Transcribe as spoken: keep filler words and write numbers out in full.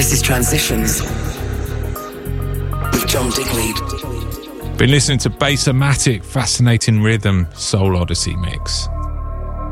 This is Transitions with John Digweed. Been listening to Bass-O-Matic, Fascinating Rhythm, Soul Odyssey mix.